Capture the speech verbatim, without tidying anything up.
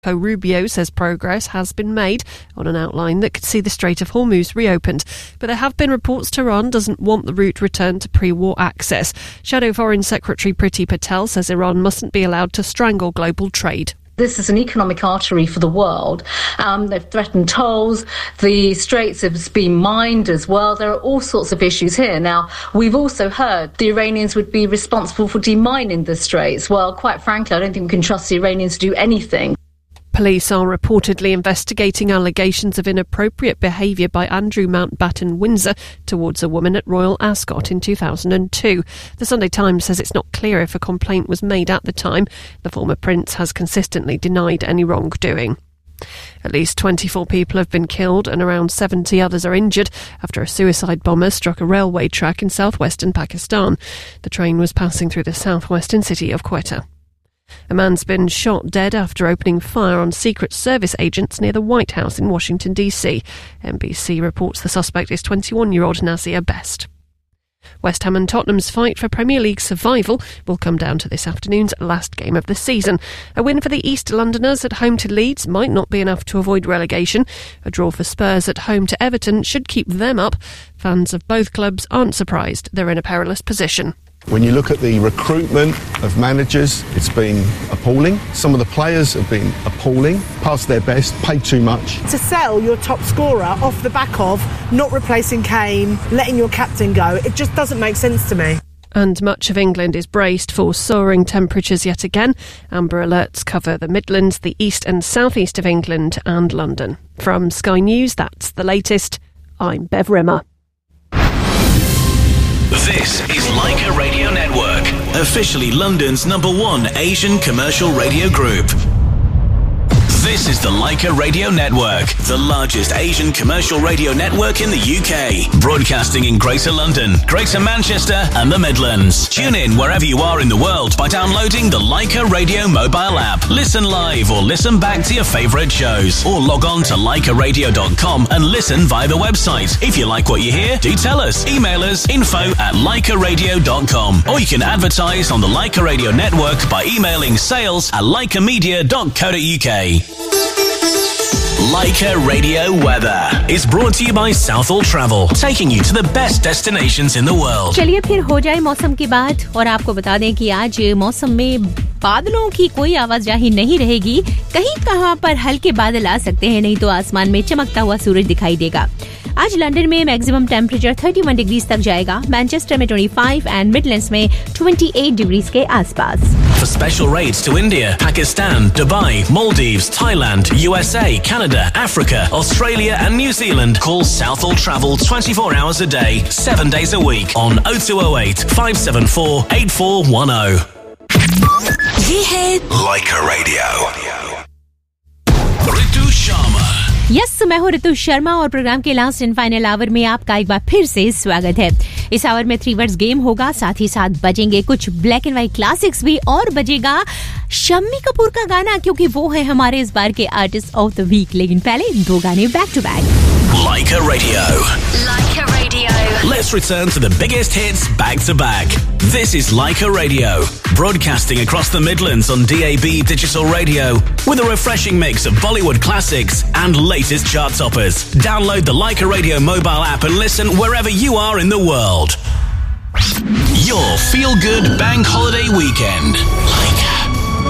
Rubio says progress has been made on an outline that could see the Strait of Hormuz reopened. But there have been reports Tehran doesn't want the route returned to pre-war access. Shadow Foreign Secretary Priti Patel says Iran mustn't be allowed to strangle global trade. This is an economic artery for the world. Um, they've threatened tolls. The straits have been mined as well. There are all sorts of issues here. Now, we've also heard the Iranians would be responsible for demining the straits. Well, quite frankly, I don't think we can trust the Iranians to do anything. Police are reportedly investigating allegations of inappropriate behaviour by Andrew Mountbatten Windsor towards a woman at Royal Ascot in two thousand two. The Sunday Times says it's not clear if a complaint was made at the time. The former prince has consistently denied any wrongdoing. At least twenty-four people have been killed and around seventy others are injured after a suicide bomber struck a railway track in southwestern Pakistan. The train was passing through the southwestern city of Quetta. A man's been shot dead after opening fire on Secret Service agents near the White House in Washington, D C. N B C reports the suspect is twenty-one-year-old Nasir Best. West Ham and Tottenham's fight for Premier League survival will come down to this afternoon's last game of the season. A win for the East Londoners at home to Leeds might not be enough to avoid relegation. A draw for Spurs at home to Everton should keep them up. Fans of both clubs aren't surprised they're in a perilous position. When you look at the recruitment of managers, it's been appalling. Some of the players have been appalling, past their best, paid too much. To sell your top scorer off the back of not replacing Kane, letting your captain go, it just doesn't make sense to me. And much of England is braced for soaring temperatures yet again. Amber alerts cover the Midlands, the east and southeast of England and London. From Sky News, that's the latest. I'm Bev Rimmer. This is Leica Radio Network, officially London's number one Asian commercial radio group. This is the Leica Radio Network, the largest Asian commercial radio network in the U K. Broadcasting in Greater London, Greater Manchester and the Midlands. Tune in wherever you are in the world by downloading the Leica Radio mobile app. Listen live or listen back to your favourite shows. Or log on to leica radio dot com and listen via the website. If you like what you hear, do tell us. Email us info at leica radio dot com. Or you can advertise on the Leica Radio Network by emailing sales at leica media dot co dot uk. Leica Radio Weather is brought to you by Southall Travel, taking you to the best destinations in the world. चलिए फिर हो जाए मौसम की बात और आपको बता दें कि आज मौसम में बादलों की कोई आवाजाही नहीं रहेगी. कहीं कहां पर हल्के बादल आ सकते हैं, नहीं तो आसमान में चमकता हुआ सूरज दिखाई देगा. आज लंदन में मैक्सिमम टेम्परेचर इकतीस डिग्रीज तक जाएगा, मैनचेस्टर में पच्चीस एंड मिडलैंड्स में अट्ठाईस डिग्रीज के आसपास. For special rates to India, Pakistan, Dubai, Maldives, Thailand, U S A, Canada, Africa, Australia and New Zealand, call Southall Travel twenty-four hours a day, seven days a week on oh two oh eight, five seven four, eight four one oh. ये है Leica Radio. Ritu Sharma. Yes yes, मैं हूँ ऋतु शर्मा और programme के last and final our में आपका एक बार फिर से स्वागत है. इस आवर में थ्री वर्ड्स गेम होगा, साथ ही साथ बजेंगे कुछ ब्लैक एंड व्हाइट क्लासिक्स भी और बजेगा शम्मी कपूर का गाना, क्योंकि वो है हमारे इस बार के आर्टिस्ट ऑफ द वीक. लेकिन पहले दो गाने back to back. Leica Radio. Leica Radio. Let's return to the biggest hits back to back. This is Leica Radio, broadcasting across the Midlands on D A B digital radio with a refreshing mix of Bollywood classics and latest chart toppers. Download the Leica Radio mobile app and listen wherever you are in the world. Your feel-good bank holiday weekend.